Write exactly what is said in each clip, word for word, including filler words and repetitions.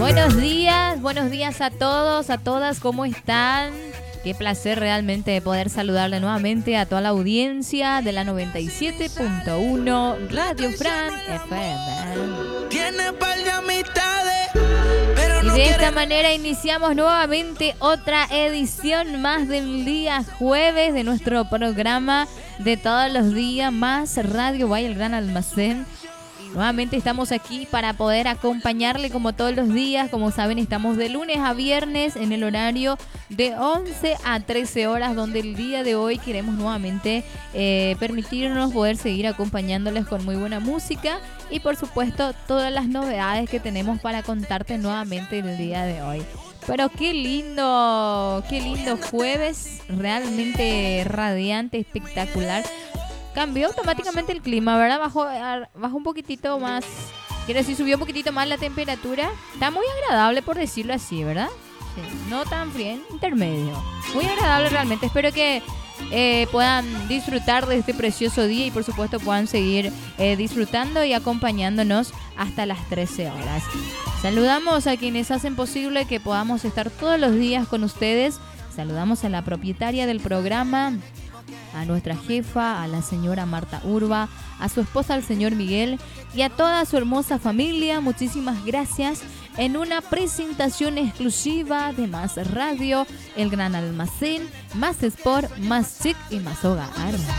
Buenos días, buenos días a todos, a todas, ¿cómo están? Qué placer realmente poder saludarle nuevamente a toda la audiencia de la noventa y siete punto uno Radio Fran F M. Tiene par de amistades, pero Y no de esta quiere... manera iniciamos nuevamente otra edición más del día jueves de nuestro programa de todos los días, más Radio Vaya el Gran Almacén. Nuevamente estamos aquí para poder acompañarle como todos los días. Como saben, estamos de lunes a viernes en el horario de once a trece horas, donde el día de hoy queremos nuevamente eh, permitirnos poder seguir acompañándoles con muy buena música y por supuesto todas las novedades que tenemos para contarte nuevamente el día de hoy. Pero qué lindo, qué lindo jueves, realmente radiante, espectacular. Cambió automáticamente el clima, ¿verdad? Bajó, bajó un poquitito más. Quiero decir, subió un poquitito más la temperatura. Está muy agradable, por decirlo así, ¿verdad? Sí, no tan frío, intermedio. Muy agradable realmente. Espero que eh, puedan disfrutar de este precioso día y por supuesto puedan seguir eh, disfrutando y acompañándonos hasta las trece horas. Saludamos a quienes hacen posible que podamos estar todos los días con ustedes. Saludamos a la propietaria del programa, a nuestra jefa, a la señora Marta Urba, a su esposa, el señor Miguel, y a toda su hermosa familia. Muchísimas gracias en una presentación exclusiva de Más Radio, El Gran Almacén, Más Sport, Más Chic y Más Hogar.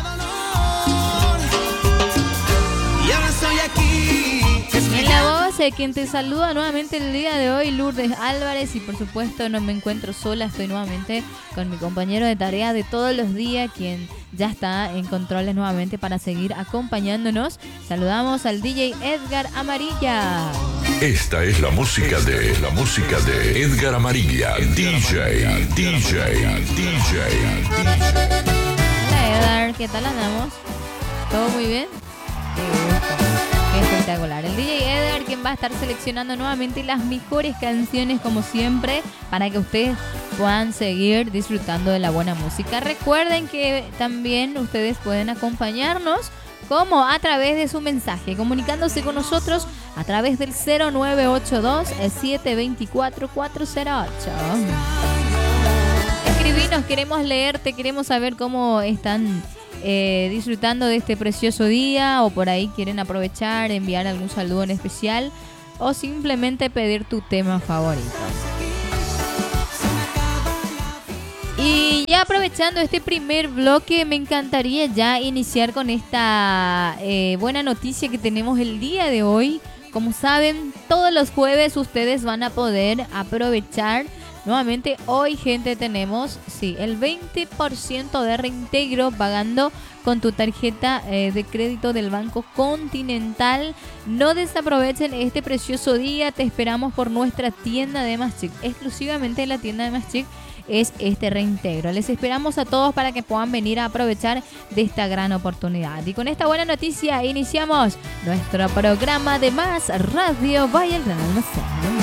Y ahora estoy aquí. En la voz, eh, quien te saluda nuevamente el día de hoy, Lourdes Álvarez, y por supuesto no me encuentro sola, estoy nuevamente con mi compañero de tarea de todos los días, quien ya está en controles nuevamente para seguir acompañándonos. Saludamos al D J Edgar Amarilla. Esta es la música de la música de Edgar Amarilla, D J, D J, D J. Hola Edgar, ¿qué tal andamos? ¿Todo muy bien? Qué gusto. Qué espectacular. El D J Edgar, quien va a estar seleccionando nuevamente las mejores canciones como siempre para que ustedes puedan seguir disfrutando de la buena música. Recuerden que también ustedes pueden acompañarnos como a través de su mensaje, comunicándose con nosotros a través del cero nueve ocho dos, siete dos cuatro, cuatro cero ocho. Escribinos, queremos leerte, queremos saber cómo están Eh, disfrutando de este precioso día, o por ahí quieren aprovechar, enviar algún saludo en especial o simplemente pedir tu tema favorito. Y ya aprovechando este primer bloque, me encantaría ya iniciar con esta eh, buena noticia que tenemos el día de hoy. Como saben, todos los jueves ustedes van a poder aprovechar. Nuevamente, hoy, gente, tenemos sí, el veinte por ciento de reintegro pagando con tu tarjeta eh, de crédito del Banco Continental. No desaprovechen este precioso día. Te esperamos por nuestra tienda de Más Chic. Exclusivamente en la tienda de Más Chic es este reintegro. Les esperamos a todos para que puedan venir a aprovechar de esta gran oportunidad. Y con esta buena noticia iniciamos nuestro programa de Más Radio Vaya el Gran Almacén.